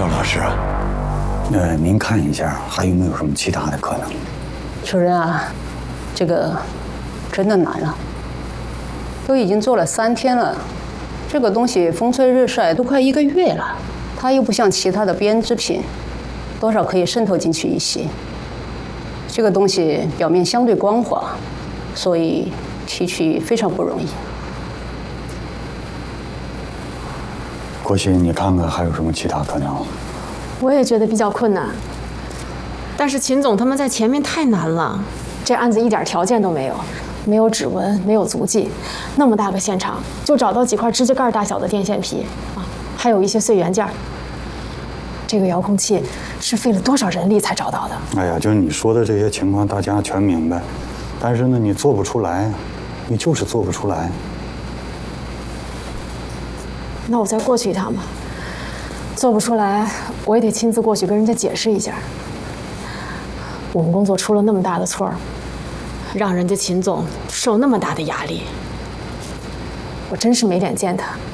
赵老师啊，您看一下还有没有什么其他的可能？ 主任啊，这个真的难了，都已经做了3天了，这个东西风吹日晒都快1个月了，它又不像其他的编织品，多少可以渗透进去一些。这个东西表面相对光滑，所以提取非常不容易。 郭鑫，你看看还有什么其他可能？ 我也觉得比较困难，但是秦总他们在前面太难了，这案子一点条件都没有，没有指纹，没有足迹，那么大个现场就找到几块指甲盖大小的电线皮啊，还有一些碎元件。这个遥控器是费了多少人力才找到的？ 哎呀，就是你说的这些情况，大家全明白，但是呢，你做不出来，你就是做不出来。 那我再过去一趟吧。做不出来，我也得亲自过去跟人家解释一下。我们工作出了那么大的错儿，让人家秦总受那么大的压力，我真是没脸见他。